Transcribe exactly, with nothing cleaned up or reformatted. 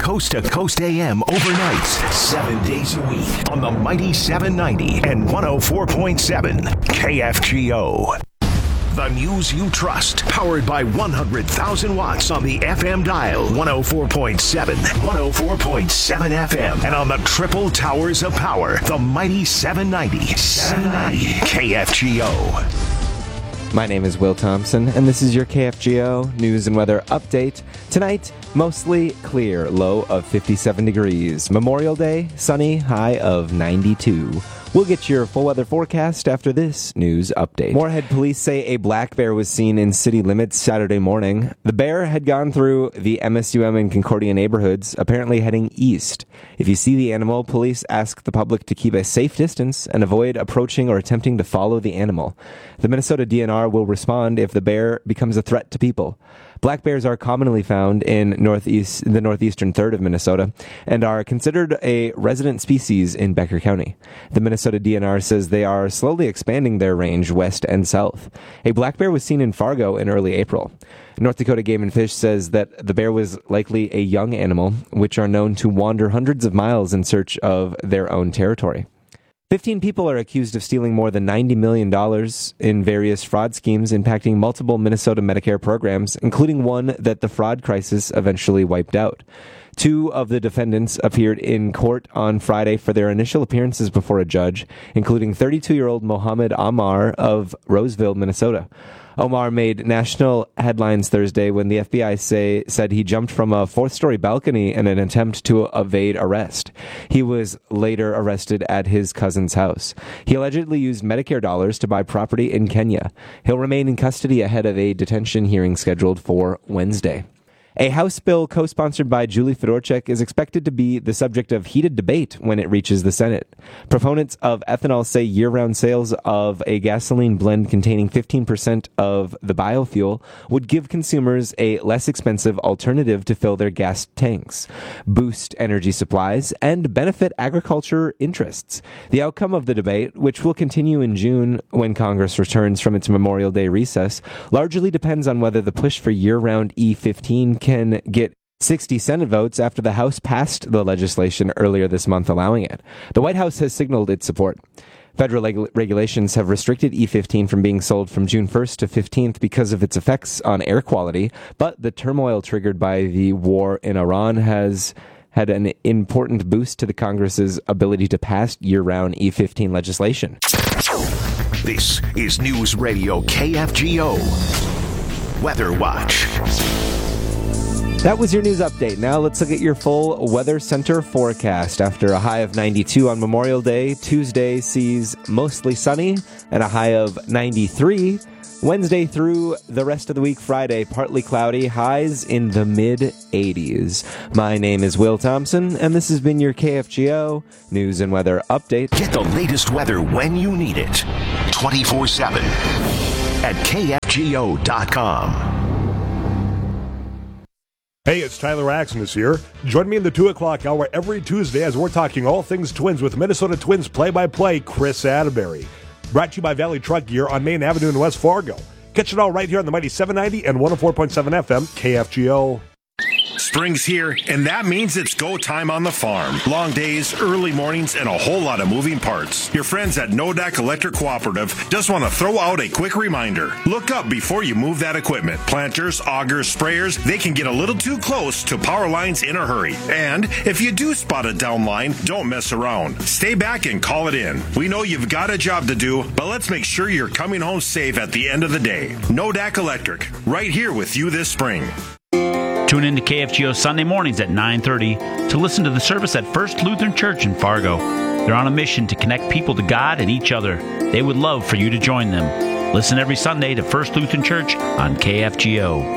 Coast to Coast A M overnights, seven days a week on the Mighty seven ninety and one oh four point seven K F G O. The news you trust, powered by one hundred thousand watts on the F M dial, one oh four point seven, one oh four point seven F M, and on the triple towers of power, the Mighty seven ninety, seven ninety K F G O. My name is Will Thompson, and this is your K F G O news and weather update. Tonight, mostly clear, low of fifty-seven degrees. Memorial Day, sunny, high of ninety-two. We'll get your full weather forecast after this news update. Moorhead police say a black bear was seen in city limits Saturday morning. The bear had gone through the M S U M and Concordia neighborhoods, apparently heading east. If you see the animal, police ask the public to keep a safe distance and avoid approaching or attempting to follow the animal. The Minnesota D N R will respond if the bear becomes a threat to people. Black bears are commonly found in northeast, the northeastern third of Minnesota and are considered a resident species in Becker County. The Minnesota D N R says they are slowly expanding their range west and south. A black bear was seen in Fargo in early April. North Dakota Game and Fish says that the bear was likely a young animal, which are known to wander hundreds of miles in search of their own territory. Fifteen people are accused of stealing more than ninety million dollars in various fraud schemes impacting multiple Minnesota Medicare programs, including one that the fraud crisis eventually wiped out. Two of the defendants appeared in court on Friday for their initial appearances before a judge, including thirty-two-year-old Mohammed Amar of Roseville, Minnesota. Omar made national headlines Thursday when the F B I say, said he jumped from a fourth-story balcony in an attempt to evade arrest. He was later arrested at his cousin's house. He allegedly used Medicare dollars to buy property in Kenya. He'll remain in custody ahead of a detention hearing scheduled for Wednesday. A House bill co-sponsored by Julie Fedorchak is expected to be the subject of heated debate when it reaches the Senate. Proponents of ethanol say year-round sales of a gasoline blend containing fifteen percent of the biofuel would give consumers a less expensive alternative to fill their gas tanks, boost energy supplies, and benefit agriculture interests. The outcome of the debate, which will continue in June when Congress returns from its Memorial Day recess, largely depends on whether the push for year-round E fifteen can get sixty Senate votes after the House passed the legislation earlier this month allowing it. The White House has signaled its support. Federal leg- regulations have restricted E fifteen from being sold from June first to fifteenth because of its effects on air quality, but the turmoil triggered by the war in Iran has had an important boost to the Congress's ability to pass year-round E fifteen legislation. This is News Radio K F G O Weather Watch. That was your news update. Now let's look at your full Weather Center forecast. After a high of ninety-two on Memorial Day, Tuesday sees mostly sunny and a high of ninety-three. Wednesday through the rest of the week, Friday, partly cloudy, highs in the mid eighties. My name is Will Thompson, and this has been your K F G O News and Weather Update. Get the latest weather when you need it, twenty-four seven at K F G O dot com. Hey, it's Tyler Axness here. Join me in the two o'clock hour every Tuesday as we're talking all things Twins with Minnesota Twins play-by-play Chris Atterbury. Brought to you by Valley Truck Gear on Main Avenue in West Fargo. Catch it all right here on the Mighty seven ninety and one oh four point seven F M K F G O. Spring's here, and that means it's go time on the farm. Long days, early mornings, and a whole lot of moving parts. Your friends at Nodak Electric Cooperative just want to throw out a quick reminder. Look up before you move that equipment. Planters, augers, sprayers, they can get a little too close to power lines in a hurry. And if you do spot a down line, don't mess around. Stay back and call it in. We know you've got a job to do, but let's make sure you're coming home safe at the end of the day. Nodak Electric, right here with you this spring. Tune in to K F G O Sunday mornings at nine thirty to listen to the service at First Lutheran Church in Fargo. They're on a mission to connect people to God and each other. They would love for you to join them. Listen every Sunday to First Lutheran Church on K F G O.